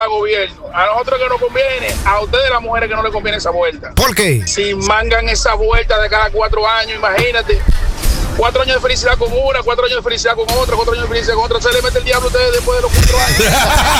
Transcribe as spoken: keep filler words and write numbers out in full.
gobierno. A nosotros que nos conviene, a ustedes las mujeres que no les conviene esa vuelta. ¿Por qué? Si mangan esa vuelta de cada cuatro años, imagínate. Cuatro años de felicidad con una, cuatro años de felicidad con otra, cuatro años de felicidad con otra. Se le mete el diablo a ustedes después de los cuatro años.